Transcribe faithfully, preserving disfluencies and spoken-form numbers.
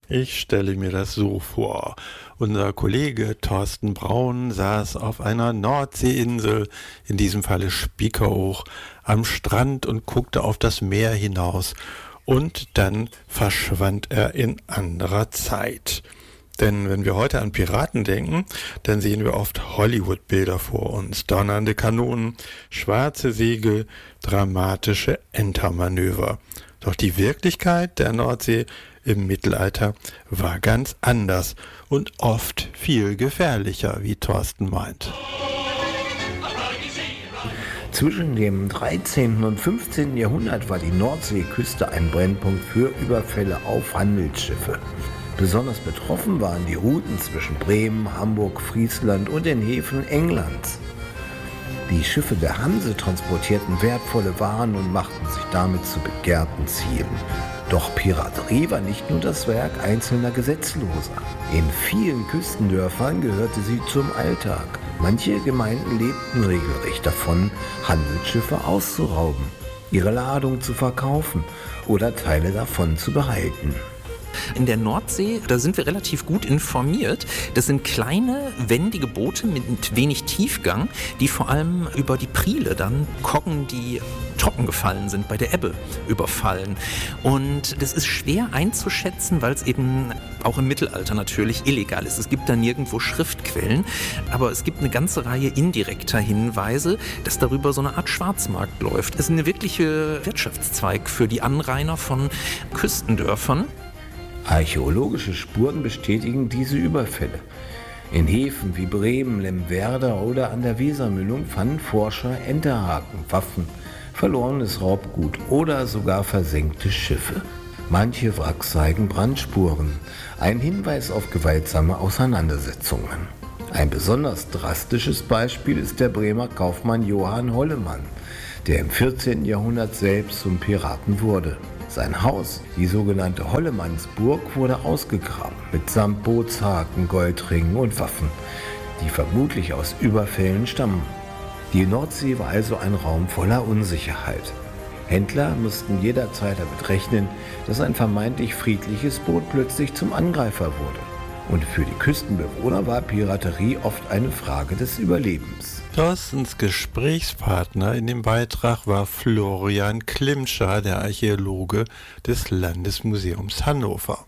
Ich stelle mir das so vor. Unser Kollege Thorsten Braun saß auf einer Nordseeinsel, in diesem Falle Spiekeroog, am Strand und guckte auf das Meer hinaus. Und dann verschwand er in anderer Zeit. Denn wenn wir heute an Piraten denken, dann sehen wir oft Hollywood-Bilder vor uns. Donnernde Kanonen, schwarze Segel, dramatische Entermanöver. Doch die Wirklichkeit der Nordsee im Mittelalter war ganz anders und oft viel gefährlicher, wie Thorsten meint. Zwischen dem dreizehnten und fünfzehnten Jahrhundert war die Nordseeküste ein Brennpunkt für Überfälle auf Handelsschiffe. Besonders betroffen waren die Routen zwischen Bremen, Hamburg, Friesland und den Häfen Englands. Die Schiffe der Hanse transportierten wertvolle Waren und machten sich damit zu begehrten Zielen. Doch Piraterie war nicht nur das Werk einzelner Gesetzloser. In vielen Küstendörfern gehörte sie zum Alltag. Manche Gemeinden lebten regelrecht davon, Handelsschiffe auszurauben, ihre Ladung zu verkaufen oder Teile davon zu behalten. In der Nordsee, da sind wir relativ gut informiert. Das sind kleine, wendige Boote mit wenig Tiefgang, die vor allem über die Priele dann Koggen, die trocken gefallen sind, bei der Ebbe überfallen. Und das ist schwer einzuschätzen, weil es eben auch im Mittelalter natürlich illegal ist. Es gibt da nirgendwo Schriftquellen, aber es gibt eine ganze Reihe indirekter Hinweise, dass darüber so eine Art Schwarzmarkt läuft. Es ist ein wirklicher Wirtschaftszweig für die Anrainer von Küstendörfern. Archäologische Spuren bestätigen diese Überfälle. In Häfen wie Bremen, Lemwerder oder an der Wesermündung fanden Forscher Enterhaken, Waffen, verlorenes Raubgut oder sogar versenkte Schiffe. Manche Wracks zeigen Brandspuren, ein Hinweis auf gewaltsame Auseinandersetzungen. Ein besonders drastisches Beispiel ist der Bremer Kaufmann Johann Hollemann, der im vierzehnten Jahrhundert selbst zum Piraten wurde. Sein Haus, die sogenannte Hollemannsburg, wurde ausgegraben, mitsamt Bootshaken, Goldringen und Waffen, die vermutlich aus Überfällen stammen. Die Nordsee war also ein Raum voller Unsicherheit. Händler mussten jederzeit damit rechnen, dass ein vermeintlich friedliches Boot plötzlich zum Angreifer wurde. Und für die Küstenbewohner war Piraterie oft eine Frage des Überlebens. Thorstens Gesprächspartner in dem Beitrag war Florian Klimscher, der Archäologe des Landesmuseums Hannover.